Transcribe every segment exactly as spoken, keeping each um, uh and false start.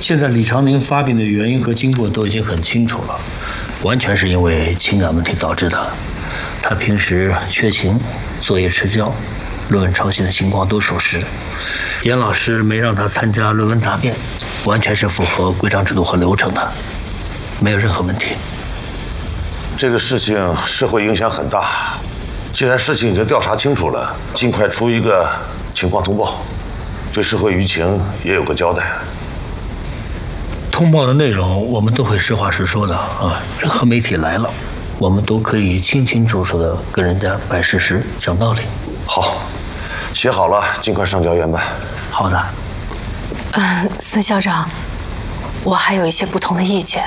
现在李长宁发病的原因和经过都已经很清楚了，完全是因为情感问题导致的。他平时缺勤，作业迟交，论文抄袭的情况都属实。严老师没让他参加论文答辩，完全是符合规章制度和流程的，没有任何问题。 这个事情社会影响很大，既然事情已经调查清楚了，尽快出一个情况通报，对社会舆情也有个交代。 通报的内容我们都会实话实说的啊，任何媒体来了，我们都可以清清楚楚的跟人家摆事实、讲道理。 好，写好了，尽快上交院办。 好的。 嗯，孙校长，我还有一些不同的意见。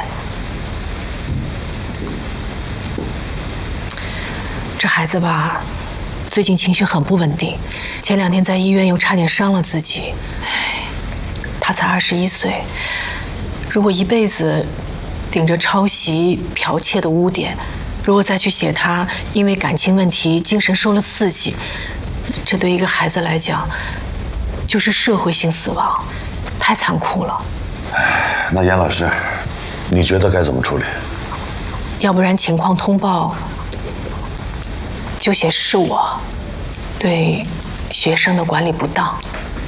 这孩子吧，最近情绪很不稳定，前两天在医院又差点伤了自己。唉，他才二十一岁。如果一辈子顶着抄袭、剽窃的污点，如果再去写他因为感情问题精神受了刺激，这对一个孩子来讲就是社会性死亡，太残酷了。 哎，那严老师，你觉得该怎么处理？ 要不然情况通报就写是我对学生的管理不当。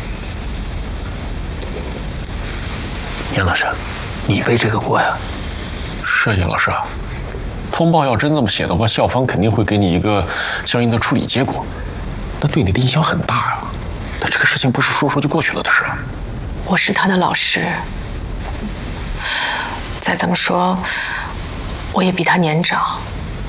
严老师，你背这个锅呀？ 是严老师，通报要真这么写的话，校方肯定会给你一个相应的处理结果，那对你的影响很大呀。但这个事情不是说说就过去了的事。 我是他的老师，再怎么说，我也比他年长。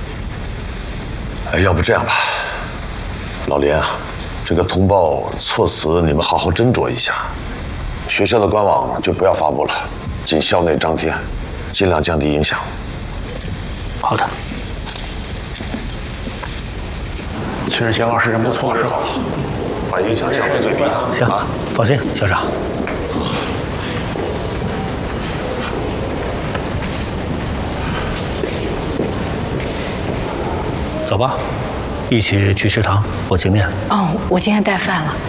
哎，要不这样吧，老林啊，这个通报措辞你们好好斟酌一下，学校的官网就不要发布了，仅校内张贴，尽量降低影响。 好的。 其实严老师人不错，是吧？ 把影响降到最低。 行啊，放心，校长。走吧，一起去食堂，我请你。 哦，我今天带饭了。